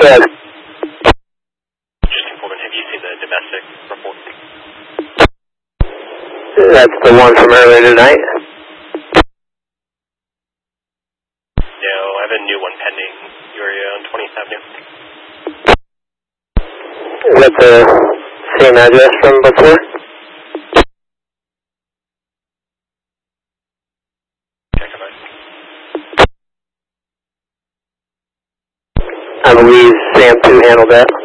Good. Just confirming, have you seen the domestic report? That's the one from earlier tonight? No, I have a new one pending. You're on 20th Avenue. Is that the same address from before? Check it out. I believe Sam 2 handled that.